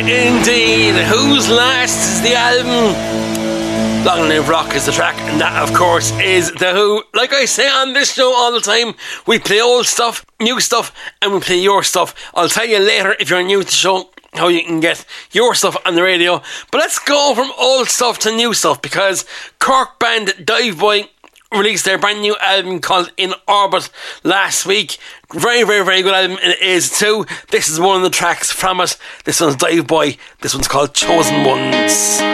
Indeed, Who's Last is the album, Long Live Rock is the track, and that of course is The Who. Like I say on this show all the time, we play old stuff, new stuff, and we play your stuff. I'll tell you later, if you're new to the show, how you can get your stuff on the radio. But let's go from old stuff to new stuff, because Cork band Diveboy released their brand new album called In Orbit last week. Very, very, very good album it is too. This is one of the tracks from it. This one's Diveboy. This one's called Chosen Ones.